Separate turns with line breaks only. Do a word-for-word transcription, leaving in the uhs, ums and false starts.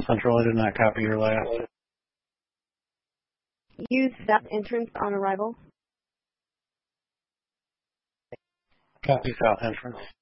Central. I did not copy your last.
Use south entrance on arrival.
Copy south entrance.